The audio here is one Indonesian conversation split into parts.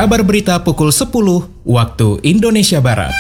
Kabar berita pukul 10 waktu Indonesia Barat.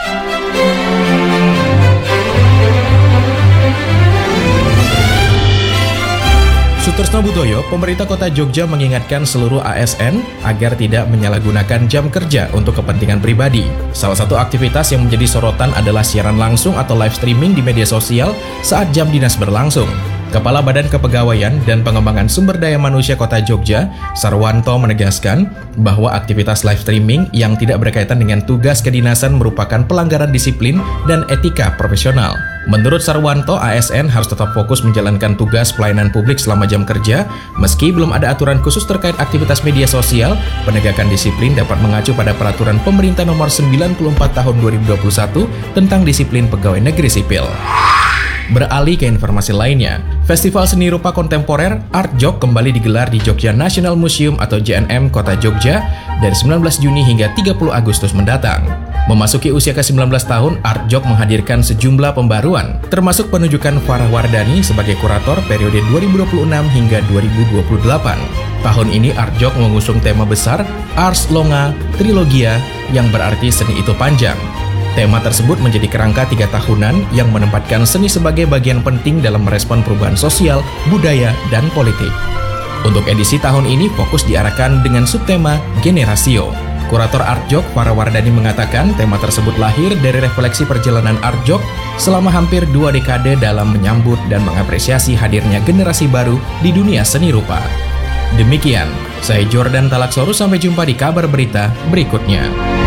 Sutresno Budoyo, pemerintah kota Jogja mengingatkan seluruh ASN agar tidak menyalahgunakan jam kerja untuk kepentingan pribadi. Salah satu aktivitas yang menjadi sorotan adalah siaran langsung atau live streaming di media sosial saat jam dinas berlangsung. Kepala Badan Kepegawaian dan Pengembangan Sumber Daya Manusia Kota Jogja, Sarwanto, menegaskan bahwa aktivitas live streaming yang tidak berkaitan dengan tugas kedinasan merupakan pelanggaran disiplin dan etika profesional. Menurut Sarwanto, ASN harus tetap fokus menjalankan tugas pelayanan publik selama jam kerja. Meski belum ada aturan khusus terkait aktivitas media sosial, penegakan disiplin dapat mengacu pada Peraturan Pemerintah Nomor 94 Tahun 2021 tentang Disiplin Pegawai Negeri Sipil. Beralih ke informasi lainnya, Festival Seni Rupa Kontemporer Art Jog kembali digelar di Jogja National Museum atau JNM Kota Jogja dari 19 Juni hingga 30 Agustus mendatang. Memasuki usia ke-19 tahun, Art Jog menghadirkan sejumlah pembaruan, termasuk penunjukan Farah Wardani sebagai kurator periode 2026 hingga 2028. Tahun ini Art Jog mengusung tema besar Ars Longa Trilogia yang berarti seni itu panjang. Tema tersebut menjadi kerangka 3 tahunan yang menempatkan seni sebagai bagian penting dalam merespon perubahan sosial, budaya, dan politik. Untuk edisi tahun ini fokus diarahkan dengan subtema Generasio. Kurator Art Jog, Farah Wardani, mengatakan tema tersebut lahir dari refleksi perjalanan Art Jog selama hampir 2 dekade dalam menyambut dan mengapresiasi hadirnya generasi baru di dunia seni rupa. Demikian, saya Jordan Talaksoru, sampai jumpa di kabar berita berikutnya.